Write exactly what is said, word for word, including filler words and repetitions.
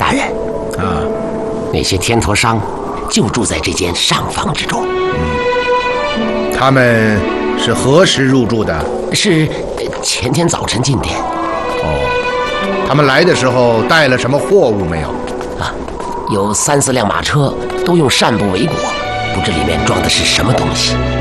大人。 啊， 那些天陀商就住在这间上房之中。 嗯，他们是何时入住的？ 是前天早晨进店。 哦，他们来的时候带了什么货物没有？ 啊，有三四辆马车，都用扇布围裹，不知里面装的是什么东西。